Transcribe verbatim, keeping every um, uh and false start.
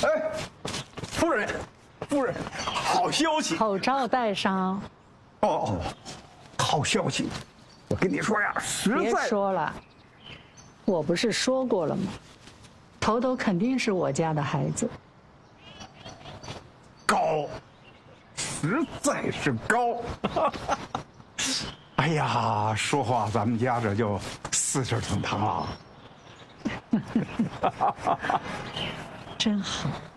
哎，夫人，夫人，好消息！ 口罩戴上。 哦哦，好消息！我跟你说呀，实在别说了，我不是说过了吗？头头肯定是我家的孩子。 高，实在是高。哎呀，说话咱们家这就四世同堂了。 真好。